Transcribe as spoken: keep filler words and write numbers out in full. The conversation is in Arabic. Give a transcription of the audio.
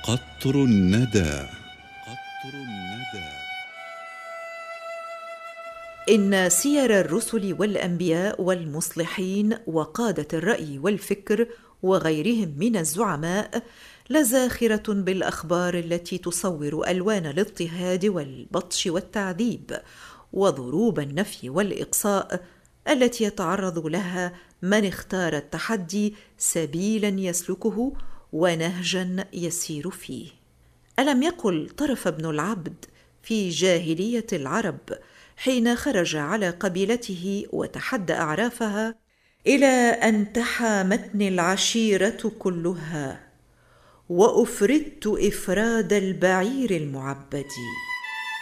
قطر الندى. قطر الندى. إن سير الرسل والأنبياء والمصلحين وقادة الرأي والفكر وغيرهم من الزعماء لزاخرة بالأخبار التي تصور ألوان الاضطهاد والبطش والتعذيب وضروب النفي والإقصاء التي يتعرض لها من اختار التحدي سبيلا يسلكه ونهجا يسير فيه. ألم يقل طرف بن العبد في جاهلية العرب حين خرج على قبيلته وتحدى أعرافها: إلى أن تحامتني العشيرة كلها وأفردت إفراد البعير المعبد.